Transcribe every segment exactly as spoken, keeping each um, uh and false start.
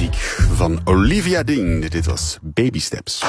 muziek van Olivia Dean. Dit was Baby Steps.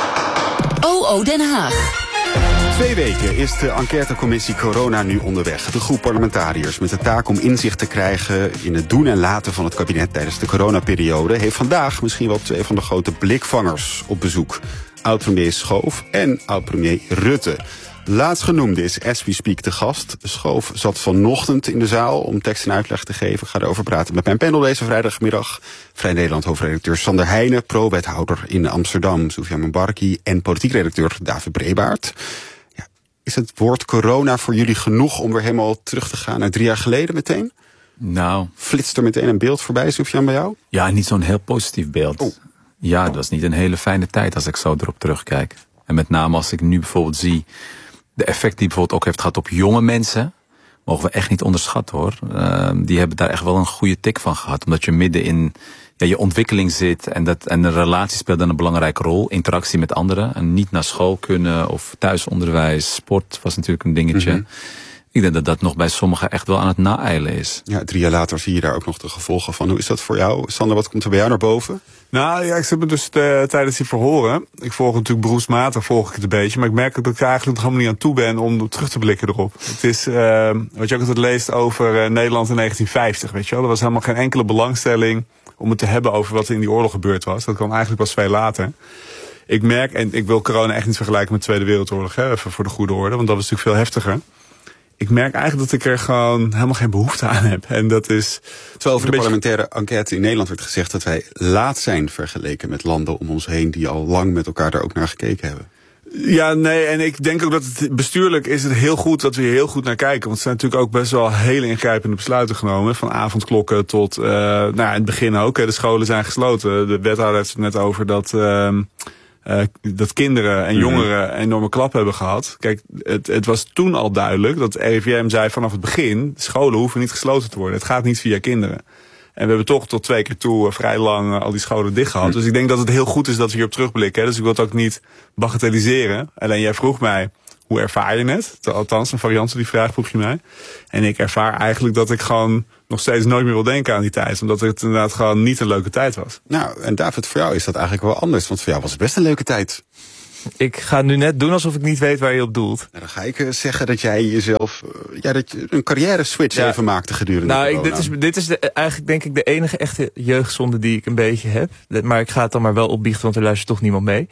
O O Den Haag. Twee weken is de enquêtecommissie Corona nu onderweg. De groep parlementariërs met de taak om inzicht te krijgen in het doen en laten van het kabinet tijdens de coronaperiode heeft vandaag misschien wel twee van de grote blikvangers op bezoek. Oud-premier Schoof en oud-premier Rutte. Laatstgenoemde is as we speak te gast. Schoof zat vanochtend in de zaal om tekst en uitleg te geven. Ik ga erover praten met mijn panel deze vrijdagmiddag. Vrij Nederland hoofdredacteur Sander Heijnen, pro-wethouder in Amsterdam Soufiane Membarki en politiek redacteur David Brebaert. Ja, is het woord corona voor jullie genoeg om weer helemaal terug te gaan naar drie jaar geleden meteen? Nou. Flitst er meteen een beeld voorbij, Soufiane, bij jou? Ja, niet zo'n heel positief beeld. Oh. Ja, het was niet een hele fijne tijd als ik zo erop terugkijk. En met name als ik nu bijvoorbeeld zie de effect die bijvoorbeeld ook heeft gehad op jonge mensen, mogen we echt niet onderschatten, hoor. Uh, die hebben daar echt wel een goede tik van gehad. Omdat je midden in ja, je ontwikkeling zit en, dat, en de relatie speelt dan een belangrijke rol. Interactie met anderen. En niet naar school kunnen of thuisonderwijs. Sport was natuurlijk een dingetje. Mm-hmm. Ik denk dat dat nog bij sommigen echt wel aan het naeilen is. Ja, drie jaar later zie je daar ook nog de gevolgen van. Hoe is dat voor jou? Sander, wat komt er bij jou naar boven? Nou ja, ik zit me dus de, tijdens die verhoren. Ik volg natuurlijk beroepsmatig, volg ik het een beetje. Maar ik merk ook dat ik er eigenlijk nog helemaal niet aan toe ben om terug te blikken erop. Het is, uh, wat je ook altijd leest over uh, Nederland in negentien vijftig, weet je wel. Er was helemaal geen enkele belangstelling om het te hebben over wat er in die oorlog gebeurd was. Dat kwam eigenlijk pas veel later. Ik merk, en ik wil corona echt niet vergelijken met de Tweede Wereldoorlog, hè, even voor de goede orde, want dat was natuurlijk veel heftiger. Ik merk eigenlijk dat ik er gewoon helemaal geen behoefte aan heb. En dat is. Terwijl over de parlementaire enquête in Nederland werd gezegd dat wij laat zijn vergeleken met landen om ons heen die al lang met elkaar daar ook naar gekeken hebben. Ja, nee, en ik denk ook dat het bestuurlijk is het heel goed dat we hier heel goed naar kijken. Want er zijn natuurlijk ook best wel hele ingrijpende besluiten genomen. Van avondklokken tot, uh, nou ja, in het begin ook. Hè, de scholen zijn gesloten. De wethouder heeft het net over dat Uh, Uh, dat kinderen en jongeren een enorme klap hebben gehad. Kijk, het, het was toen al duidelijk dat de R I V M zei vanaf het begin, scholen hoeven niet gesloten te worden. Het gaat niet via kinderen. En we hebben toch tot twee keer toe uh, vrij lang uh, al die scholen dicht gehad. Dus ik denk dat het heel goed is dat we hierop terugblikken. Hè. Dus ik wil het ook niet bagatelliseren. Alleen jij vroeg mij, hoe ervaar je het? Althans, een variant van die vraag vroeg je mij. En ik ervaar eigenlijk dat ik gewoon nog steeds nooit meer wil denken aan die tijd. Omdat het inderdaad gewoon niet een leuke tijd was. Nou, en David, voor jou is dat eigenlijk wel anders. Want voor jou was het best een leuke tijd. Ik ga nu net doen alsof ik niet weet waar je op doelt. Nou, dan ga ik uh, zeggen dat jij jezelf uh, ja, dat je een carrière switch ja. even maakte gedurende nou, de corona. Ik, dit is, dit is de, eigenlijk denk ik de enige echte jeugdzonde die ik een beetje heb. Maar ik ga het dan maar wel opbiechten, want er luistert toch niemand mee.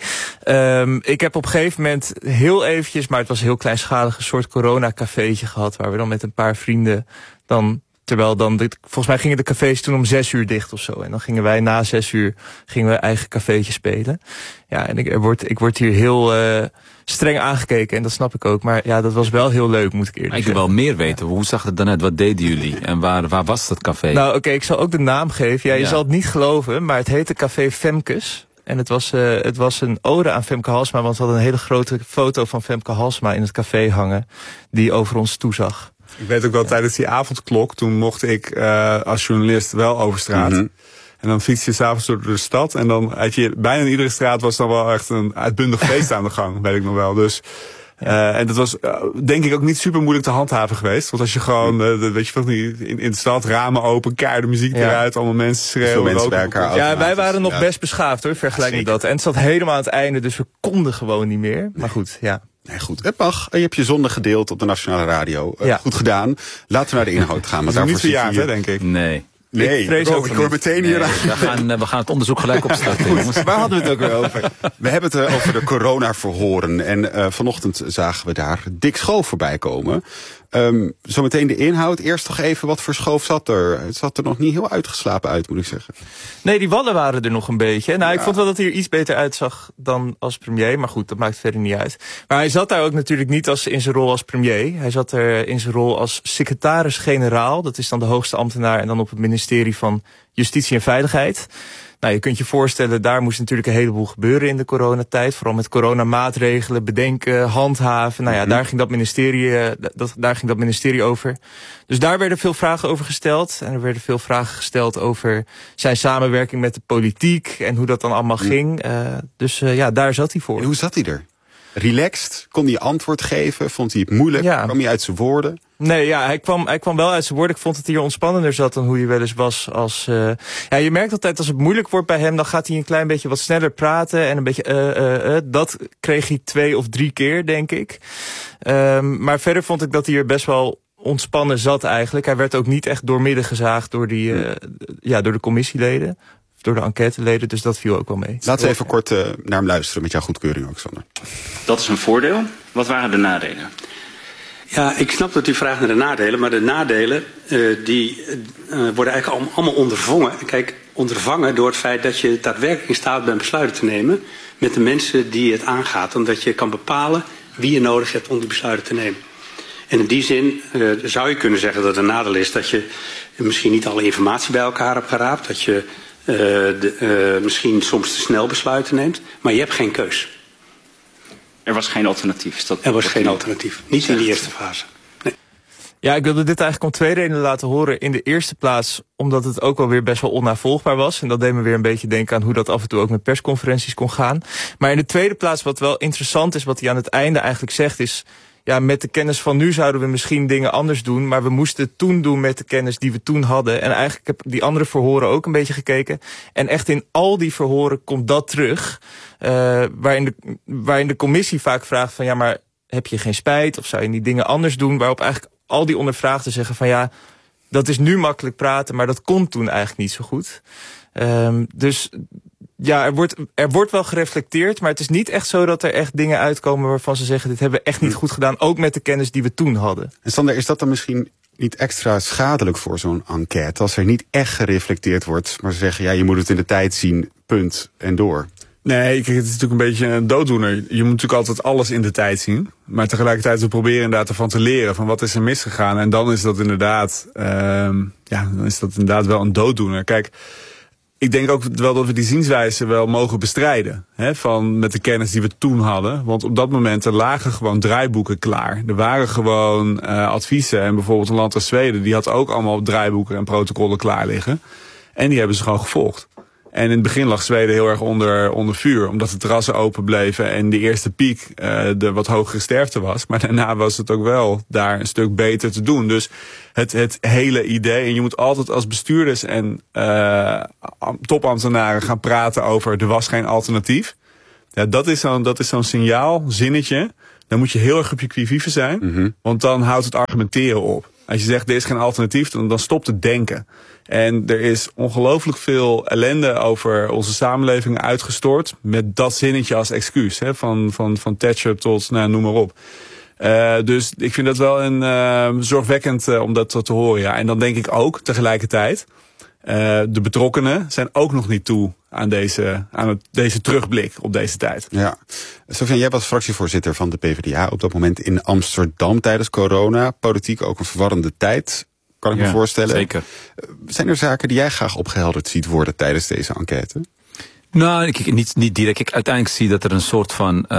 Um, ik heb op een gegeven moment heel eventjes, maar het was een heel kleinschalig, een soort corona-cafeetje gehad. Waar we dan met een paar vrienden dan. Terwijl dan, de, volgens mij gingen de cafés toen om zes uur dicht of zo. En dan gingen wij na zes uur gingen we eigen cafeetje spelen. Ja, en ik, er word, ik word hier heel uh, streng aangekeken en dat snap ik ook. Maar ja, dat was wel heel leuk, moet ik eerlijk ik zeggen. Ik wil wel meer weten. Hoe zag het dan uit? Wat deden jullie? En waar, waar was dat café? Nou, oké, okay, ik zal ook de naam geven. Ja, je ja. zal het niet geloven, maar het heette Café Femkes. En het was, uh, het was een ode aan Femke Halsema, want we hadden een hele grote foto van Femke Halsema in het café hangen, die over ons toezag. Ik weet ook wel, tijdens die avondklok, toen mocht ik uh, als journalist wel over straat. Mm-hmm. En dan fiets je s'avonds door de stad. En dan had je bijna in iedere straat was dan wel echt een uitbundig feest aan de gang, weet ik nog wel. Dus Uh, en dat was uh, denk ik ook niet super moeilijk te handhaven geweest. Want als je gewoon, uh, weet je toch niet, in, in de stad, ramen open, keiharde muziek ja. eruit, allemaal mensen schreeuwen. Mensen bij elkaar. Ja, wij waren nog ja. best beschaafd hoor, vergelijk met dat. En het zat helemaal aan het einde, dus we konden gewoon niet meer. Maar goed, ja. Nee, goed. Het mag. Je hebt je zonde gedeeld op de Nationale Radio. Uh, ja. Goed gedaan. Laten we naar de inhoud gaan. Dat is niet verjaard, hè, denk ik. Nee. Nee, ik, ik, ik hoor meteen hier nee, we, gaan, we gaan het onderzoek gelijk opstarten. Goed, waar hadden we het ook weer over? We hebben het uh, over de coronaverhoren. En uh, vanochtend zagen we daar Dick Schoof voorbij komen. Um, zometeen de inhoud. Eerst toch even, wat voor Schoof zat er? Het zat er nog niet heel uitgeslapen uit, moet ik zeggen. Nee, die wallen waren er nog een beetje. Nou, ja. Ik vond wel dat hij er iets beter uitzag dan als premier. Maar goed, dat maakt verder niet uit. Maar hij zat daar ook natuurlijk niet als, in zijn rol als premier. Hij zat er in zijn rol als secretaris-generaal. Dat is dan de hoogste ambtenaar. En dan op het ministerie van Justitie en Veiligheid. Nou, je kunt je voorstellen, daar moest natuurlijk een heleboel gebeuren in de coronatijd. Vooral met coronamaatregelen, bedenken, handhaven. Nou ja, mm-hmm. daar ging dat ministerie, dat, daar ging dat ministerie over. Dus daar werden veel vragen over gesteld. En er werden veel vragen gesteld over zijn samenwerking met de politiek. En hoe dat dan allemaal mm. ging. Uh, dus uh, ja, daar zat hij voor. En hoe zat hij er? Relaxed? Kon hij antwoord geven? Vond hij het moeilijk? Ja. Kwam hij uit zijn woorden? Nee, ja, hij kwam, hij kwam wel uit zijn woord. Ik vond dat hij hier ontspannender zat dan hoe hij wel eens was. Als, uh, ja, je merkt altijd als het moeilijk wordt bij hem, dan gaat hij een klein beetje wat sneller praten. En een beetje, uh, uh, uh, dat kreeg hij twee of drie keer, denk ik. Um, maar verder vond ik dat hij er best wel ontspannen zat eigenlijk. Hij werd ook niet echt doormidden gezaagd door, die, uh, ja, door de commissieleden. Door de enquêteleden, dus dat viel ook wel mee. Laten we even kort uh, naar hem luisteren met jouw goedkeuring ook, Sander. Dat is een voordeel. Wat waren de nadelen? Ja, ik snap dat u vraagt naar de nadelen, maar de nadelen uh, die uh, worden eigenlijk allemaal ondervangen. Kijk, ondervangen door het feit dat je daadwerkelijk in staat bent besluiten te nemen met de mensen die het aangaat. Omdat je kan bepalen wie je nodig hebt om die besluiten te nemen. En in die zin uh, zou je kunnen zeggen dat een nadeel is dat je misschien niet alle informatie bij elkaar hebt geraapt. Dat je uh, de, uh, misschien soms te snel besluiten neemt, maar je hebt geen keus. Er was geen alternatief. Is dat er was geen alternatief. Niet in die eerste fase. Nee. Ja, ik wilde dit eigenlijk om twee redenen laten horen. In de eerste plaats omdat het ook wel weer best wel onnavolgbaar was. En dat deed me weer een beetje denken aan hoe dat af en toe ook met persconferenties kon gaan. Maar in de tweede plaats wat wel interessant is, wat hij aan het einde eigenlijk zegt is, ja, met de kennis van nu zouden we misschien dingen anders doen, maar we moesten het toen doen met de kennis die we toen hadden. En eigenlijk heb ik die andere verhoren ook een beetje gekeken. En echt in al die verhoren komt dat terug. Uh, waarin, de, waarin de commissie vaak vraagt van ja, maar heb je geen spijt? Of zou je die dingen anders doen? Waarop eigenlijk al die ondervraagden zeggen van ja, dat is nu makkelijk praten, maar dat kon toen eigenlijk niet zo goed. Um, dus ja, er wordt, er wordt wel gereflecteerd, maar het is niet echt zo dat er echt dingen uitkomen waarvan ze zeggen, dit hebben we echt niet goed gedaan, ook met de kennis die we toen hadden. En Sander, is dat dan misschien niet extra schadelijk voor zo'n enquête, als er niet echt gereflecteerd wordt, maar ze zeggen, ja, je moet het in de tijd zien, punt, en door? Nee, kijk, het is natuurlijk een beetje een dooddoener. Je moet natuurlijk altijd alles in de tijd zien. Maar tegelijkertijd, we proberen inderdaad ervan te leren van wat is er misgegaan. En dan is dat inderdaad, uh, ja, dan is dat inderdaad wel een dooddoener. Kijk, ik denk ook wel dat we die zienswijze wel mogen bestrijden. Hè, van met de kennis die we toen hadden. Want op dat moment er lagen gewoon draaiboeken klaar. Er waren gewoon uh, adviezen. En bijvoorbeeld een land als Zweden, die had ook allemaal draaiboeken en protocollen klaar liggen. En die hebben ze gewoon gevolgd. En in het begin lag Zweden heel erg onder, onder vuur. Omdat de terrassen open bleven en de eerste piek uh, de wat hogere sterfte was. Maar daarna was het ook wel daar een stuk beter te doen. Dus het, het hele idee. En je moet altijd als bestuurders en uh, topambtenaren gaan praten over er was geen alternatief. Ja, dat is zo'n, dat is zo'n signaal, zinnetje. Dan moet je heel erg op je qui-vive zijn. Mm-hmm. Want dan houdt het argumenteren op. Als je zegt, er is geen alternatief, dan, dan stopt het denken. En er is ongelooflijk veel ellende over onze samenleving uitgestort met dat zinnetje als excuus. Hè, van, van, van Thatcher tot, nou, noem maar op. Uh, dus ik vind dat wel een uh, zorgwekkend uh, om dat te, te horen. Ja. En dan denk ik ook tegelijkertijd, uh, de betrokkenen zijn ook nog niet toe aan deze, aan het, deze terugblik op deze tijd. Ja. Sofiane, jij was fractievoorzitter van de P v d A op dat moment in Amsterdam tijdens corona. Politiek ook een verwarrende tijd, kan ik ja, me voorstellen. Zeker. Zijn er zaken die jij graag opgehelderd ziet worden tijdens deze enquête? Nou, ik, niet, niet direct. Ik uiteindelijk zie dat er een soort van uh,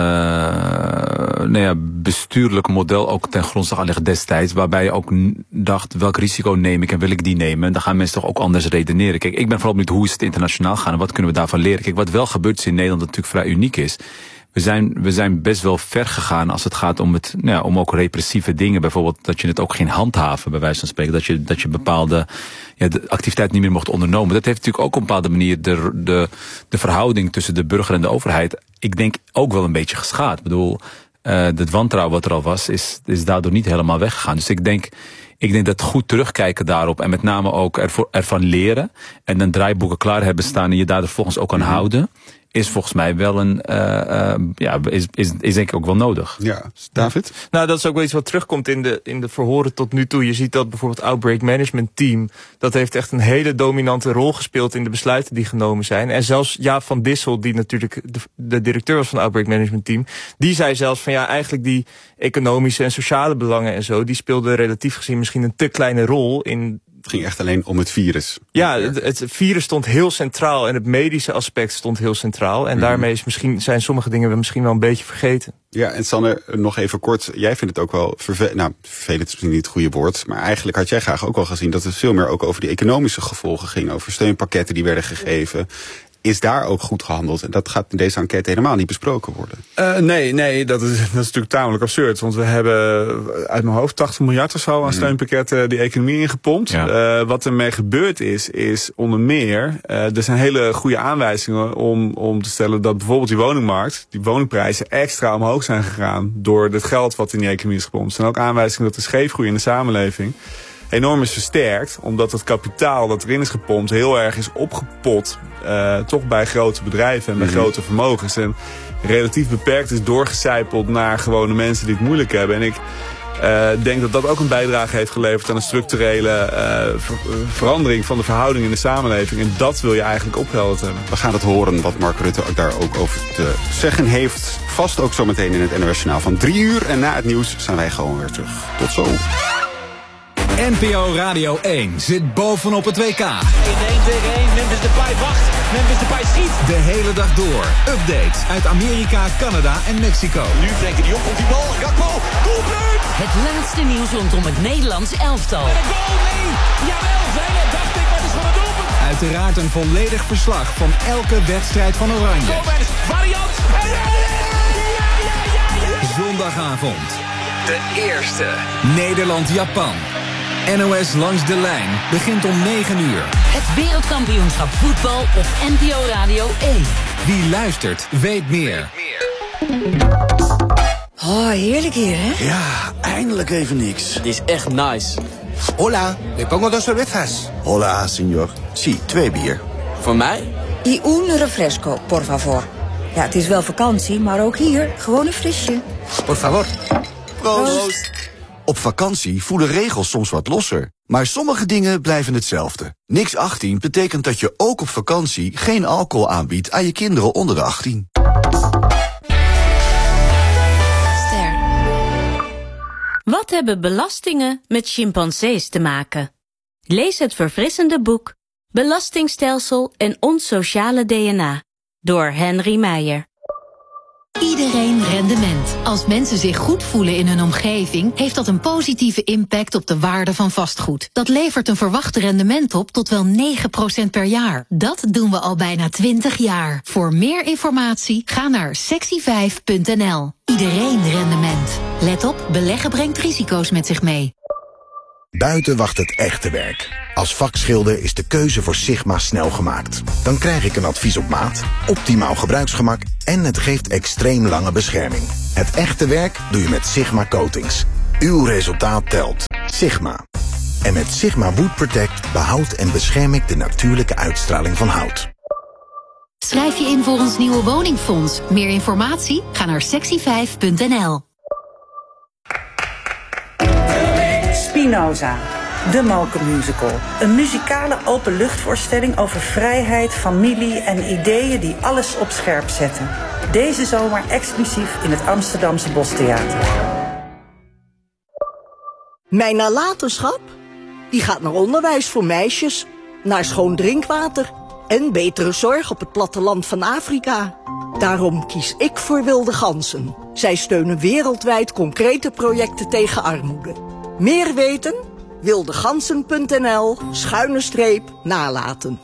nou ja, bestuurlijk model ook ten grondslag ligt destijds, waarbij je ook dacht, welk risico neem ik en wil ik die nemen? En dan gaan mensen toch ook anders redeneren. Kijk, ik ben vooral benieuwd, hoe is het internationaal gaan en wat kunnen we daarvan leren? Kijk, wat wel gebeurt is in Nederland natuurlijk vrij uniek is. We zijn, we zijn best wel ver gegaan als het gaat om, het, nou ja, om ook repressieve dingen. Bijvoorbeeld dat je het ook geen handhaven, bij wijze van spreken. Dat je, dat je bepaalde ja, de activiteit niet meer mocht ondernomen. Dat heeft natuurlijk ook op een bepaalde manier de, de, de verhouding tussen de burger en de overheid, ik denk, ook wel een beetje geschaad. Ik bedoel, uh, het wantrouwen wat er al was, is, is daardoor niet helemaal weggegaan. Dus ik denk, ik denk dat goed terugkijken daarop en met name ook ervoor, ervan leren en dan draaiboeken klaar hebben staan en je daar vervolgens ook aan houden, is volgens mij wel een, uh, uh, ja, is, is, is denk ik ook wel nodig. Ja, David? Nou, dat is ook wel iets wat terugkomt in de, in de verhoren tot nu toe. Je ziet dat bijvoorbeeld Outbreak Management Team, dat heeft echt een hele dominante rol gespeeld in de besluiten die genomen zijn. En zelfs Jaap van Dissel, die natuurlijk de, de directeur was van het Outbreak Management Team, die zei zelfs van ja, eigenlijk die economische en sociale belangen en zo, die speelden relatief gezien misschien een te kleine rol in. Het ging echt alleen om het virus. Ja, het, het virus stond heel centraal en het medische aspect stond heel centraal. En mm. daarmee is misschien, zijn sommige dingen we misschien wel een beetje vergeten. Ja, en Sanne, nog even kort. Jij vindt het ook wel vervelend. Nou, vervelend is misschien niet het goede woord. Maar eigenlijk had jij graag ook wel gezien dat het veel meer ook over die economische gevolgen ging. Over steunpakketten die werden gegeven. is daar ook goed gehandeld? En dat gaat in deze enquête helemaal niet besproken worden. Uh, nee, nee dat, is, dat is natuurlijk tamelijk absurd. Want we hebben uit mijn hoofd tachtig miljard of zo aan mm. steunpakketten die economie ingepompt. Ja. Uh, wat ermee gebeurd is, is onder meer... Uh, er zijn hele goede aanwijzingen om, om te stellen dat bijvoorbeeld die woningmarkt, die woningprijzen extra omhoog zijn gegaan door het geld wat in die economie is gepompt. Er zijn ook aanwijzingen dat de scheefgroei in de samenleving enorm is versterkt, omdat het kapitaal dat erin is gepompt heel erg is opgepot, uh, toch bij grote bedrijven en bij mm-hmm. grote vermogens. En relatief beperkt is doorgecijpeld naar gewone mensen die het moeilijk hebben. En ik uh, denk dat dat ook een bijdrage heeft geleverd aan een structurele uh, ver- verandering van de verhouding in de samenleving. En dat wil je eigenlijk opgehelderd hebben. We gaan het horen wat Mark Rutte daar ook over te zeggen heeft. Vast ook zo meteen in het N O S Journaal van drie uur. En na het nieuws zijn wij gewoon weer terug. Tot zo. N P O Radio één zit bovenop het W K. In één tegen één, Memphis Depay wacht, Memphis Depay schiet. De hele dag door. Updates uit Amerika, Canada en Mexico. Nu Frenkie de Jong komt die bal, Gakpo, doelpunt! Het laatste nieuws rondom het Nederlands elftal. En een goal, nee! Jawel, zijn het, dacht ik, maar het is van een doelpunt. Uiteraard een volledig verslag van elke wedstrijd van Oranje. Gomez, variant, en ja, ja, ja, ja, ja. Zondagavond. De eerste. Nederland-Japan. N O S Langs de Lijn begint om negen uur. Het wereldkampioenschap voetbal op N P O Radio één. Wie luistert, weet meer. Oh, heerlijk hier, hè? Ja, eindelijk even niks. Dit is echt nice. Hola, me pongo dos cervezas. Hola, señor. Sí, twee bier. Voor mij? Y un refresco, por favor. Ja, het is wel vakantie, maar ook hier gewoon een frisje. Por favor. Proost. Proost. Op vakantie voelen regels soms wat losser. Maar sommige dingen blijven hetzelfde. Niks achttien betekent dat je ook op vakantie geen alcohol aanbiedt aan je kinderen onder de achttien. Ster. Wat hebben belastingen met chimpansees te maken? Lees het verfrissende boek Belastingstelsel en ons sociale D N A door Henry Meijer. Iedereen rendement. Als mensen zich goed voelen in hun omgeving, heeft dat een positieve impact op de waarde van vastgoed. Dat levert een verwachte rendement op tot wel negen procent per jaar. Dat doen we al bijna twintig jaar. Voor meer informatie ga naar sexy vijf punt n l. Iedereen rendement. Let op, beleggen brengt risico's met zich mee. Buiten wacht het echte werk. Als vakschilder is de keuze voor Sigma snel gemaakt. Dan krijg ik een advies op maat, optimaal gebruiksgemak en het geeft extreem lange bescherming. Het echte werk doe je met Sigma Coatings. Uw resultaat telt. Sigma. En met Sigma Wood Protect behoud en bescherm ik de natuurlijke uitstraling van hout. Schrijf je in voor ons nieuwe woningfonds. Meer informatie? Ga naar sexy vijf punt n l. Spinoza, de Mokermusical. Een muzikale openluchtvoorstelling over vrijheid, familie en ideeën die alles op scherp zetten. Deze zomer exclusief in het Amsterdamse Bostheater. Mijn nalatenschap? Die gaat naar onderwijs voor meisjes, naar schoon drinkwater en betere zorg op het platteland van Afrika. Daarom kies ik voor Wilde Ganzen. Zij steunen wereldwijd concrete projecten tegen armoede. Meer weten? wildegansen punt n l schuine streep nalaten.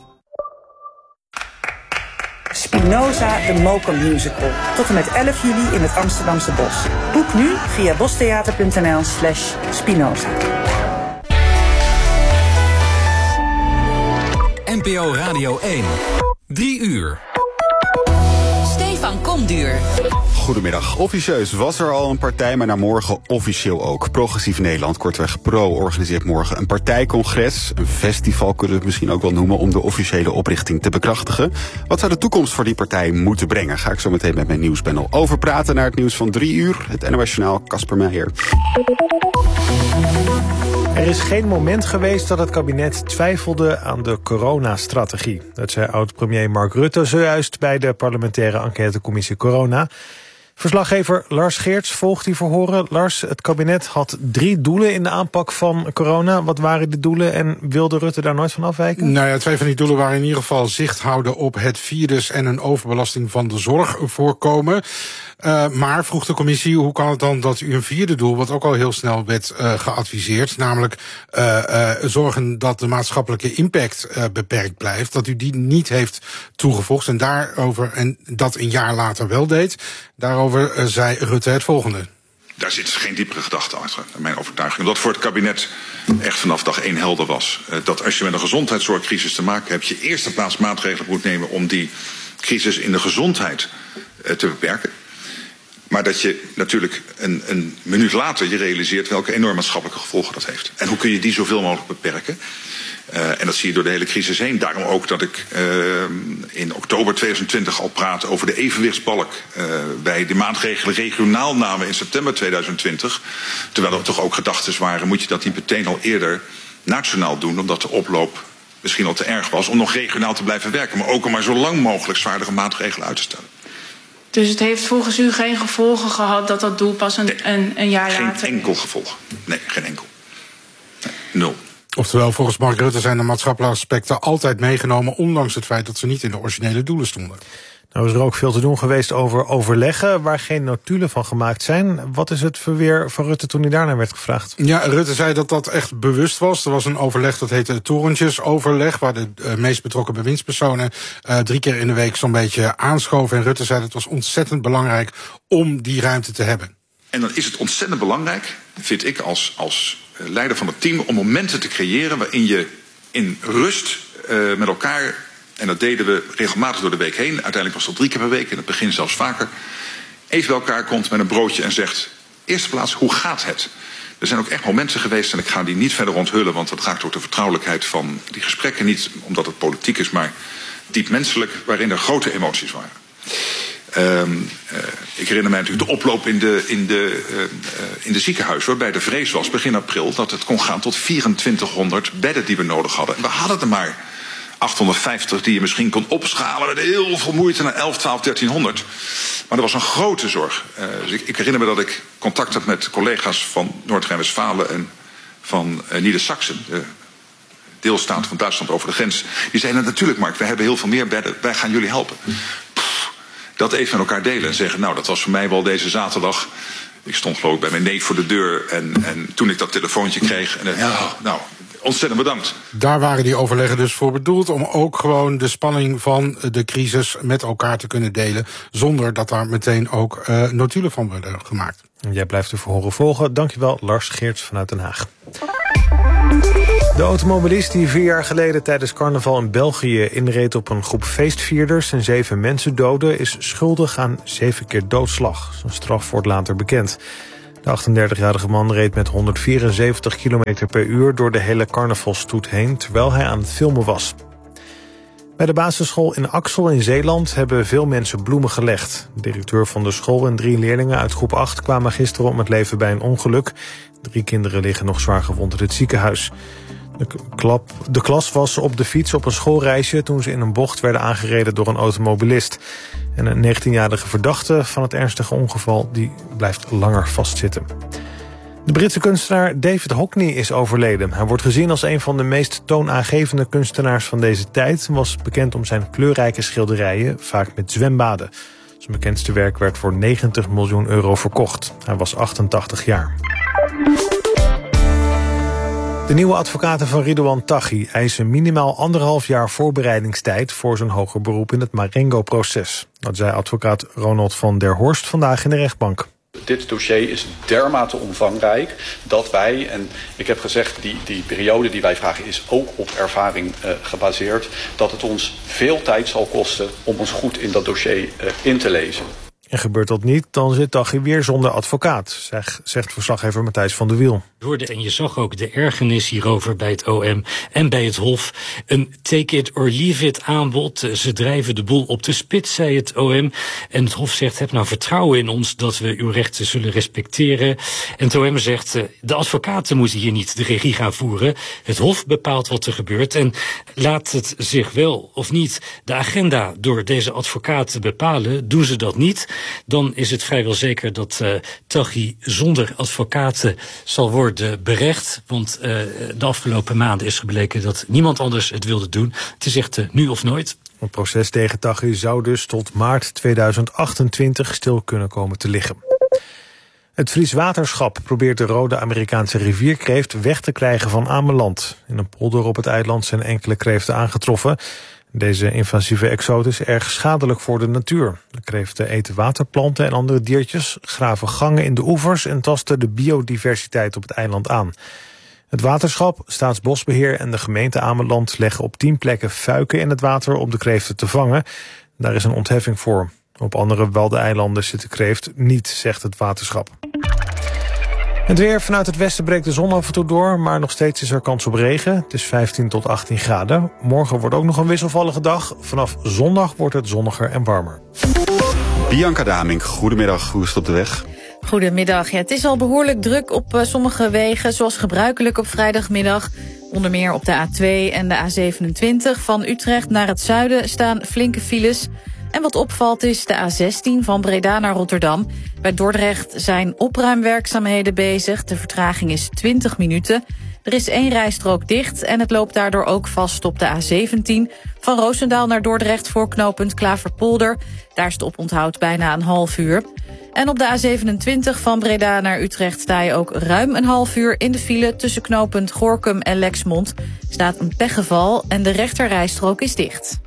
Spinoza, de Mokermusical. Tot en met elf juli in het Amsterdamse Bos. Boek nu via bostheater punt n l slash Spinoza. N P O Radio één. Drie uur. Stefan Komduur. Goedemiddag. Officieus was er al een partij, maar naar morgen officieel ook. Progressief Nederland, kortweg PRO, organiseert morgen een partijcongres. Een festival kunnen we het misschien ook wel noemen, om de officiële oprichting te bekrachtigen. Wat zou de toekomst voor die partij moeten brengen? Ga ik zo meteen met mijn nieuwspanel over praten naar het nieuws van drie uur. Het N O S Journaal, Casper Meijer. Er is geen moment geweest dat het kabinet twijfelde aan de coronastrategie. Dat zei oud-premier Mark Rutte zojuist bij de parlementaire enquêtecommissie Corona. Verslaggever Lars Geerts volgt die verhoren. Lars, het kabinet had drie doelen in de aanpak van corona. Wat waren de doelen en wilde Rutte daar nooit van afwijken? Nou ja, twee van die doelen waren in ieder geval zicht houden op het virus en een overbelasting van de zorg voorkomen. Uh, maar vroeg de commissie, hoe kan het dan dat u een vierde doel, wat ook al heel snel werd uh, geadviseerd, namelijk uh, uh, zorgen dat de maatschappelijke impact uh, beperkt blijft, dat u die niet heeft toegevoegd en daarover en dat een jaar later wel deed. Daarover uh, zei Rutte het volgende. Daar zit geen diepere gedachte achter, naar mijn overtuiging. Omdat voor het kabinet echt vanaf dag één helder was. Uh, dat als je met een gezondheidszorgcrisis te maken hebt, je eerste plaats maatregelen moet nemen om die crisis in de gezondheid uh, te beperken. Maar dat je natuurlijk een, een minuut later je realiseert welke enorme maatschappelijke gevolgen dat heeft. En hoe kun je die zoveel mogelijk beperken? Uh, en dat zie je door de hele crisis heen. Daarom ook dat ik uh, in oktober tweeduizend twintig al praat over de evenwichtsbalk uh, bij de maatregelen regionaal namen in september tweeduizend twintig. Terwijl er toch ook gedachten waren, moet je dat niet meteen al eerder nationaal doen, omdat de oploop misschien al te erg was om nog regionaal te blijven werken. Maar ook om maar zo lang mogelijk zwaardere maatregelen uit te stellen. Dus het heeft volgens u geen gevolgen gehad dat dat doel pas een, nee, een, een jaar geen later... Geen enkel gevolg. Nee, geen enkel. Nee, nul. Oftewel, volgens Mark Rutte zijn de maatschappelijke aspecten altijd meegenomen, ondanks het feit dat ze niet in de originele doelen stonden. Nou is er ook veel te doen geweest over overleggen waar geen notulen van gemaakt zijn. Wat is het verweer van Rutte toen hij daarnaar werd gevraagd? Ja, Rutte zei dat dat echt bewust was. Er was een overleg, dat heette het torentjesoverleg, waar de uh, meest betrokken bewindspersonen uh, drie keer in de week zo'n beetje aanschoven. En Rutte zei dat het was ontzettend belangrijk om die ruimte te hebben. En dan is het ontzettend belangrijk, vind ik als, als leider van het team, om momenten te creëren waarin je in rust uh, met elkaar, en dat deden we regelmatig door de week heen, uiteindelijk was dat drie keer per week, in het begin zelfs vaker, even bij elkaar komt met een broodje en zegt, eerste plaats, hoe gaat het? Er zijn ook echt momenten geweest, en ik ga die niet verder onthullen, want dat raakt ook de vertrouwelijkheid van die gesprekken, niet omdat het politiek is, maar diep menselijk, waarin er grote emoties waren. Um, uh, ik herinner mij natuurlijk de oploop in de, in de, uh, uh, in de ziekenhuis, waarbij de vrees was begin april dat het kon gaan tot vierentwintighonderd bedden die we nodig hadden. En we hadden er maar achthonderdvijftig die je misschien kon opschalen met heel veel moeite naar elf, twaalf, dertienhonderd. Maar er was een grote zorg. Uh, dus ik, ik herinner me dat ik contact had met collega's van Noord-Rijn-Westfalen en van uh, Nieder-Sachsen, de deelstaat van Duitsland over de grens. Die zeiden natuurlijk, Mark, wij hebben heel veel meer bedden, wij gaan jullie helpen. Dat even met elkaar delen en zeggen, nou, dat was voor mij wel deze zaterdag. Ik stond geloof ik bij mijn neef voor de deur en, en toen ik dat telefoontje kreeg, en ja. oh, nou, ontzettend bedankt. Daar waren die overleggen dus voor bedoeld, om ook gewoon de spanning van de crisis met elkaar te kunnen delen, zonder dat daar meteen ook uh, notulen van worden gemaakt. Jij blijft de verhoren volgen. Dankjewel, Lars Geerts vanuit Den Haag. De automobilist die vier jaar geleden tijdens carnaval in België inreed op een groep feestvierders en zeven mensen doodde, is schuldig aan zeven keer doodslag. Zijn straf wordt later bekend. De achtendertigjarige man reed met honderdvierenzeventig kilometer per uur door de hele carnavalsstoet heen, terwijl hij aan het filmen was. Bij de basisschool in Axel in Zeeland hebben veel mensen bloemen gelegd. De directeur van de school en drie leerlingen uit groep acht kwamen gisteren om het leven bij een ongeluk. Drie kinderen liggen nog zwaar gewond in het ziekenhuis. De, klap, de klas was op de fiets op een schoolreisje toen ze in een bocht werden aangereden door een automobilist. En een negentienjarige verdachte van het ernstige ongeval die blijft langer vastzitten. De Britse kunstenaar David Hockney is overleden. Hij wordt gezien als een van de meest toonaangevende kunstenaars van deze tijd. Hij was bekend om zijn kleurrijke schilderijen, vaak met zwembaden. Zijn bekendste werk werd voor negentig miljoen euro verkocht. Hij was achtentachtig jaar. De nieuwe advocaten van Ridouan Taghi eisen minimaal anderhalf jaar voorbereidingstijd voor zijn hoger beroep in het Marengo-proces. Dat zei advocaat Ronald van der Horst vandaag in de rechtbank. Dit dossier is dermate omvangrijk dat wij, en ik heb gezegd, die, die periode die wij vragen is ook op ervaring uh, gebaseerd, dat het ons veel tijd zal kosten om ons goed in dat dossier uh, in te lezen. En gebeurt dat niet, dan zit Taghi weer zonder advocaat, zeg, zegt verslaggever Matthijs van der Wiel. En je zag ook de ergernis hierover bij het O M en bij het Hof. Een take it or leave it aanbod. Ze drijven de boel op de spits, zei het O M. En het Hof zegt, heb nou vertrouwen in ons dat we uw rechten zullen respecteren. En het O M zegt, de advocaten moeten hier niet de regie gaan voeren. Het Hof bepaalt wat er gebeurt. En laat het zich wel of niet de agenda door deze advocaten bepalen, doen ze dat niet, dan is het vrijwel zeker dat uh, Taghi zonder advocaten zal worden berecht. Want uh, de afgelopen maanden is gebleken dat niemand anders het wilde doen. Het is echt uh, nu of nooit. Het proces tegen Taghi zou dus tot maart tweeduizend achtentwintig stil kunnen komen te liggen. Het Fries Waterschap probeert de rode Amerikaanse rivierkreeft weg te krijgen van Ameland. In een polder op het eiland zijn enkele kreeften aangetroffen. Deze invasieve exoot is erg schadelijk voor de natuur. De kreeften eten waterplanten en andere diertjes, graven gangen in de oevers en tasten de biodiversiteit op het eiland aan. Het waterschap, Staatsbosbeheer en de gemeente Ameland leggen op tien plekken fuiken in het water om de kreeften te vangen. Daar is een ontheffing voor. Op andere Waddeneilanden zit de kreeft niet, zegt het waterschap. Het weer: vanuit het westen breekt de zon af en toe door, maar nog steeds is er kans op regen. Het is vijftien tot achttien graden. Morgen wordt ook nog een wisselvallige dag. Vanaf zondag wordt het zonniger en warmer. Bianca Damink, goedemiddag. Hoe is het op de weg? Goedemiddag. Ja, het is al behoorlijk druk op uh, sommige wegen, zoals gebruikelijk op vrijdagmiddag. Onder meer op de A twee en de A zevenentwintig. Van Utrecht naar het zuiden staan flinke files. En wat opvalt is de A zestien van Breda naar Rotterdam. Bij Dordrecht zijn opruimwerkzaamheden bezig. De vertraging is twintig minuten. Er is één rijstrook dicht en het loopt daardoor ook vast op de A zeventien. Van Roosendaal naar Dordrecht voor knooppunt Klaverpolder. Daar is het oponthoud bijna een half uur. En op de A zevenentwintig van Breda naar Utrecht sta je ook ruim een half uur in de file tussen knooppunt Gorinchem en Lexmond. Staat een pechgeval en de rechterrijstrook is dicht.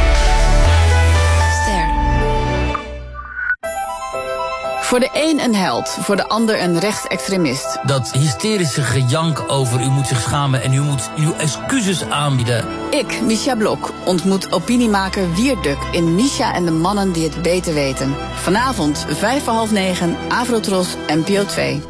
Voor de een een held, voor de ander een rechtsextremist. Dat hysterische gejank over u moet zich schamen en u moet uw excuses aanbieden. Ik, Misha Blok, ontmoet opiniemaker Wierduk in Misha en de mannen die het beter weten. Vanavond, vijf voor half negen, Avrotros, N P O twee.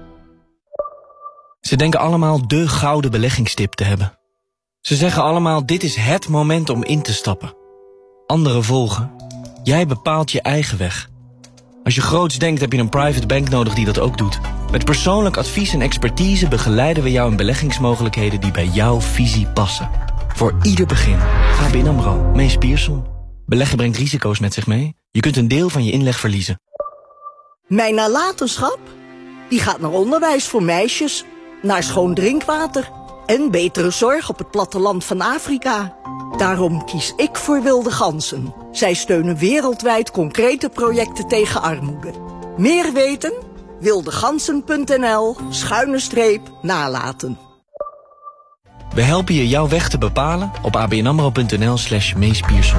Ze denken allemaal de gouden beleggingstip te hebben. Ze zeggen allemaal, dit is het moment om in te stappen. Anderen volgen. Jij bepaalt je eigen weg. Als je groots denkt, heb je een private bank nodig die dat ook doet. Met persoonlijk advies en expertise begeleiden we jou in beleggingsmogelijkheden die bij jouw visie passen. Voor ieder begin. A B N AMRO, Mees Pierson. Beleggen brengt risico's met zich mee. Je kunt een deel van je inleg verliezen. Mijn nalatenschap? Die gaat naar onderwijs voor meisjes, naar schoon drinkwater en betere zorg op het platteland van Afrika. Daarom kies ik voor Wilde Ganzen. Zij steunen wereldwijd concrete projecten tegen armoede. Meer weten? wildegansen.nl schuine streep nalaten. We helpen je jouw weg te bepalen op abnamro.nl slash Mees Pierson.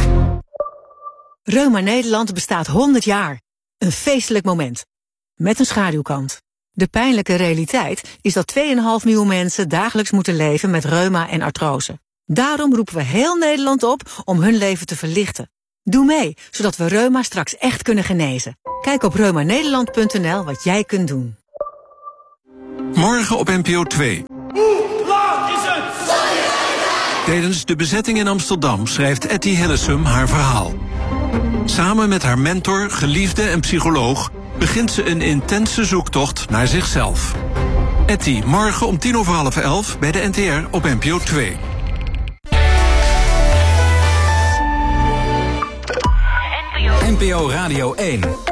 Reuma Nederland bestaat honderd jaar. Een feestelijk moment. Met een schaduwkant. De pijnlijke realiteit is dat twee komma vijf miljoen mensen dagelijks moeten leven met reuma en artrose. Daarom roepen we heel Nederland op om hun leven te verlichten. Doe mee, zodat we reuma straks echt kunnen genezen. Kijk op reuma nederland punt n l wat jij kunt doen. Morgen op N P O twee. Hoe laat is het? Tijdens de bezetting in Amsterdam schrijft Etty Hillesum haar verhaal. Samen met haar mentor, geliefde en psycholoog begint ze een intense zoektocht naar zichzelf. Etty, morgen om tien over half elf bij de N T R op N P O twee. N P O Radio één.